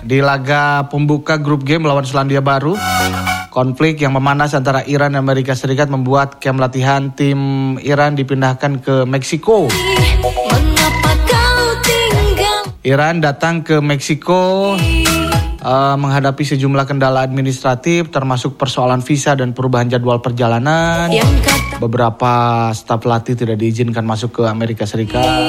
Di laga pembuka grup G melawan Selandia Baru, konflik yang memanas antara Iran dan Amerika Serikat membuat kamp latihan tim Iran dipindahkan ke Meksiko. Iran datang ke Meksiko menghadapi sejumlah kendala administratif termasuk persoalan visa dan perubahan jadwal perjalanan. Beberapa staf pelatih tidak diizinkan masuk ke Amerika Serikat.